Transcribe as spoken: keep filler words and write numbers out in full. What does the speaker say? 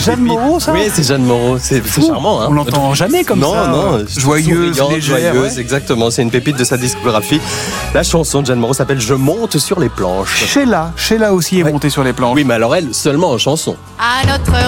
Jeanne Moreau, ça ? Oui, c'est Jeanne Moreau. C'est, c'est charmant. Hein. On l'entend jamais comme non, ça. Non, non. Joyeuse, souriante, légère. Joyeuse, Ouais. exactement. C'est une pépite de sa discographie. La chanson de Jeanne Moreau s'appelle Je monte sur les planches. Sheila, Sheila aussi est Ouais. montée sur les planches. Oui, mais alors elle, seulement en chanson. À notre